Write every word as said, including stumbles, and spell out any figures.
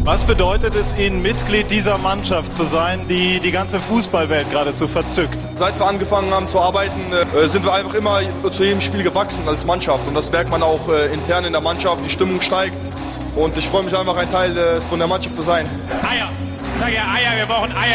Was bedeutet es Ihnen, Mitglied dieser Mannschaft zu sein, die die ganze Fußballwelt geradezu verzückt? Seit wir angefangen haben zu arbeiten, äh, sind wir einfach immer zu jedem Spiel gewachsen als Mannschaft. Und das merkt man auch äh, intern in der Mannschaft. Die Stimmung steigt. Und ich freue mich einfach, ein Teil äh, von der Mannschaft zu sein. Eier. Ich sage ja Eier, wir brauchen Eier.